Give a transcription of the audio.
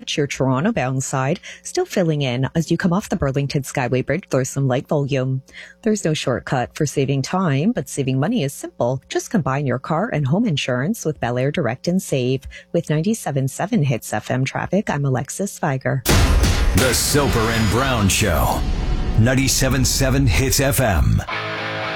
stretch. Your Toronto bound side still filling in as you come off the Burlington Skyway Bridge. There's some light volume. There's no shortcut for saving time, but saving money is simple. Just combine your car and home insurance with Bel Air Direct and Save. With 97.7 Hits FM traffic, I'm Alexis Viger. The Soper and Brown Show. 97.7 Hits FM.